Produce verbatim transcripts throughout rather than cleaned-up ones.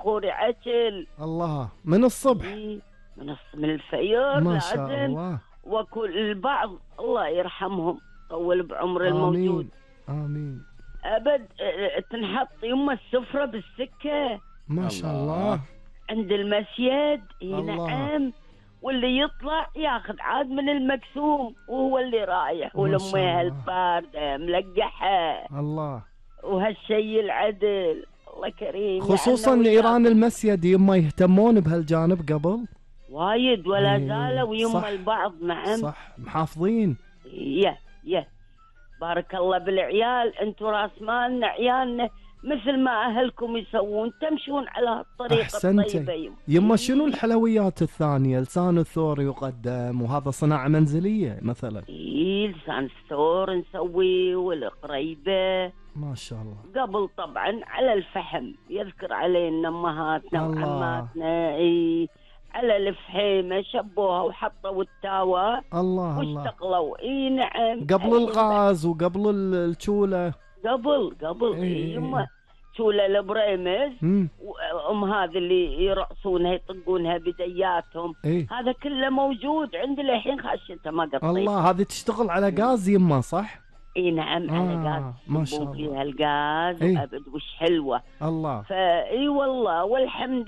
بخور عجل. الله، من الصبح؟ إيه من الص- من الفير ما شاء لازم. الله. وكل البعض الله يرحمهم طول بعمر الموجود. آمين آمين. أبد آه، تنحط يما السفرة بالسكة ما شاء الله. عند المسيد. إيه الله. نعم. واللي يطلع ياخذ عاد من المقسوم وهو اللي رايح، ما شاء والأمية الله. الباردة ملقحة الله. وهالشيء العدل. الله كريم. خصوصا يعلنا وياك. ايران المسيد يما يهتمون بهالجانب قبل. وايد ولا إيه، زالوا صح. يما البعض. نعم صح، محافظين. يه يه بارك الله بالعيال. انتم راس مالنا عيالنا، مثل ما اهلكم يسوون تمشون على هالطريقه احسنتي. الطيبه يما. يما شنو الحلويات الثانية؟ لسان الثور يقدم، وهذا صناعة منزلية مثلا. إيه لسان الثور نسوي، والقريبه ما شاء الله. قبل طبعا على الفحم، يذكر علينا امهاتنا الله. وعماتنا. إيه على الفحيمه شبوها وحطوا التاوه الله الله. واشتغلوا. اي نعم. قبل الغاز وقبل ال- الشولة. قبل قبل إيه، اي إيه. يما شوله البريمز، امم وام هذا اللي يرقصونها يطقونها بدياتهم. ايه. هذا كله موجود عندي للحين، خشيته ما قطيت. الله، هذه تشتغل على غاز يما صح؟ اي نعم آه، على غاز. ما شاء يصبون الله. فيها الغاز. إيه. وابد وش حلوه. الله. فاي والله والحمد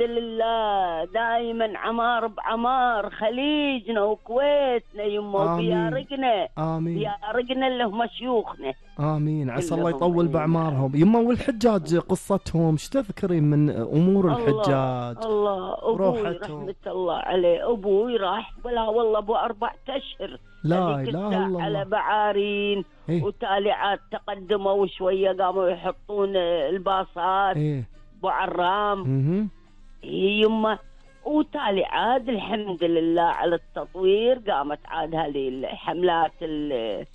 لله دائما عمار بعمار، خليجنا وكويتنا يما آمين. وبيارقنا. امين بيارقنا اللي هم شيوخنا. امين، عسى الله كلهم. يطول إيه. باعمارهم. يما والحجاج قصتهم ايش تذكرين من امور الحجاج؟ الله ابوي روحتهم. رحمه الله عليه. ابوي راح ولا والله ابو اربع اشهر. لا هذيك اله الساعة الا على الله. بعارين. إيه. وتالعات تقدموا شويه قاموا يحطون الباصات. ايه. ابو عرام. اها. يمه. وتالي عاد الحمد لله على التطوير. قامت عاد هذه الحملات ال-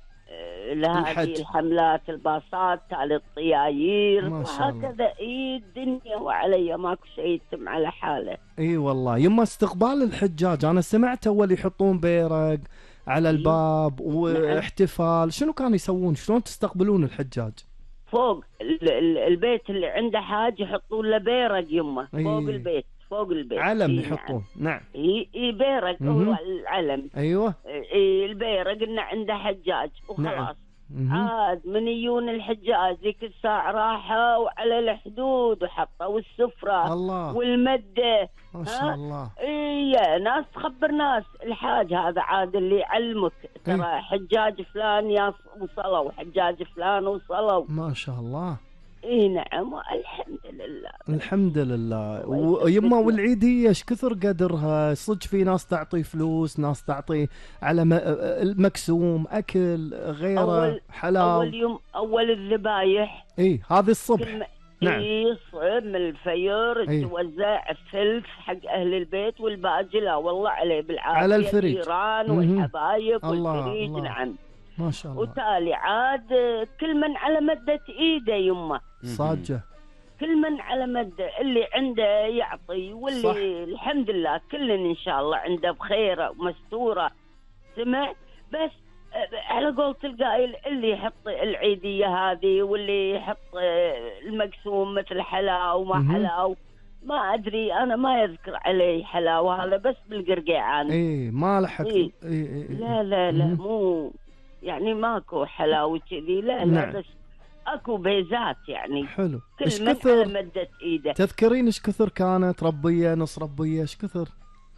لهذه الحج. الحملات الباصات، تالي الطياير، ما شاء الله. وهكذا. اي الدنيا وعليا ماكو شيء يتم على حاله. اي والله يما، استقبال الحجاج انا سمعت اول يحطون بيرق على الباب واحتفال. شنو كانوا يسوون؟ شلون تستقبلون الحجاج؟ فوق ال- ال- البيت اللي عنده حاج يحطون له بيرق يمه. إي. فوق البيت فوق البيت علم إي يحطون. نعم. اي اي بيرق مهم. هو العلم. ايوه. اي البيرق انه عنده حجاج وخلاص. مهم. عاد من يجون الحجاج ذيك الساعة راحوا على الحدود وحطوا السفرة الله. والمدة. ما شاء الله. اي ناس تخبر ناس. الحاج هذا عاد اللي يعلمك ترى إيه. حجاج فلان يا وصلوا، حجاج فلان وصلوا. ما شاء الله. اي نعم الحمد لله. الحمد لله. الله ويما يسلمك. والعيدية ايش كثر قدرها؟ صدق في ناس تعطي فلوس، ناس تعطي على م- المكسوم اكل غيره أول- حلال. اول يوم اول الذبايح اي هذه الصبح. كل ما نعم. يصعب من الفيور إيه. توزع فلف حق اهل البيت، والباقي لا والله عليه بالعافيه. على الفريج. الجيران مهم. والحبايب الله، والفريج. الله. نعم. ما شاء الله. وتالي عاد كل من على مدة ايده يمه. صاجة. كل من على مدة اللي عنده يعطي، واللي صح. الحمد لله كل ان شاء الله عنده بخيره ومستوره. سمع بس على قولة القائل اللي يحط العيدية هذه واللي يحط المقسوم مثل حلاو مهم. ما حلاو، ما أدري أنا ما يذكر عليه حلاو هذا بس بالقرقيعان. اي ما لحقت. إيه. إيه إيه إيه. لا لا لا مهم. مو يعني ماكو حلاوة كذي. لا لا نعم. بس اكو بيزات يعني. حلو. ايش كل من على كثر مدة ايده. تذكرين ايش كثر كانت؟ ربية نص ربية ايش كثر؟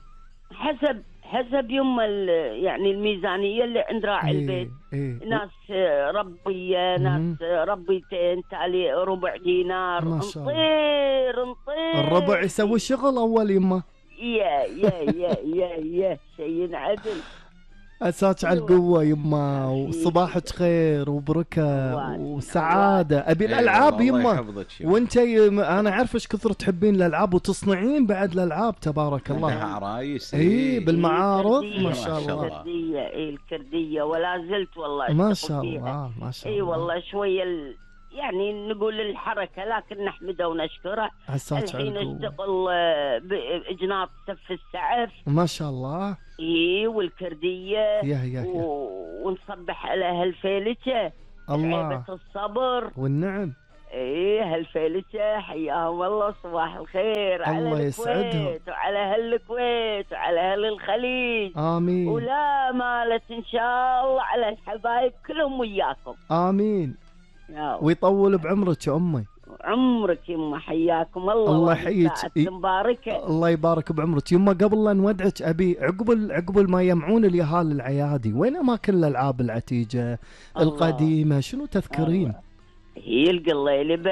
حسب حسب يم ال- يعني الميزانية اللي عند راعي البيت. ايه. ناس ربية، ناس ربيتين، تالي ربع دينار. ما شاء الله. نطير نطير. الربع يسوي شغل اول يما. يا يا يا يا يا شيء عدل. اساك على القوة يما، وصباحك خير وبركة الله. وسعادة. ابي إيه الالعاب والله الله يما. يحفظك يما. وانت انا عارف ايش كثر تحبين الالعاب وتصنعين بعد الالعاب تبارك الله. عندها عرايس. اي بالمعارض. الكردية. ما شاء الله. الكردية اي الكردية ولا زلت والله ما أشتغل شاء فيها. الله ما شاء اي الله. والله شوية ال... يعني نقول الحركة، لكن نحمده ونشكره. عساك على الحين القوة. اشتغل آه، بإجناط سف السعف. ما شاء الله. اي والكردية. يا يا يا. و... ونصبح على هالفيلكة. الله. عيبة الصبر. والنعم. ايه هالفيلسة حياهم الله، صباح الخير على الله يسعدهم. الكويت وعلى هالكويت وعلى هل الخليج. آمين. ولا مالت ان شاء الله على الحبايب كلهم وياكم. آمين. يا ويطول بعمرك يا أمي. عمرك يما، حياكم الله. الله يحييك. مباركة. الله يبارك بعمرك يما. قبل لا نودعك ابي عقب عقب ما يجمعون اليهال العيادي، وين اماكن الالعاب العتيجه القديمه؟ شنو تذكرين؟ هي القليله